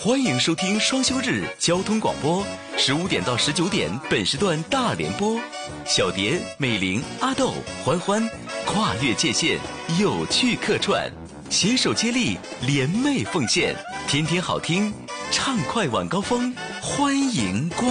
欢迎收听双休日交通广播，15点到19点本时段大联播。小蝶、美玲、阿豆、欢欢，跨越界限，有趣客串，携手接力，联袂奉献，天天好听，畅快晚高峰，欢迎光。